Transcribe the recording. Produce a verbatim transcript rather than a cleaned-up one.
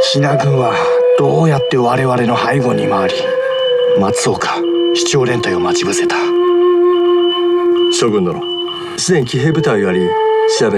信軍はどうやって我々の背後に回り松岡市長連隊を待ち伏せた。 将軍殿、すでに騎兵部隊をやり調べ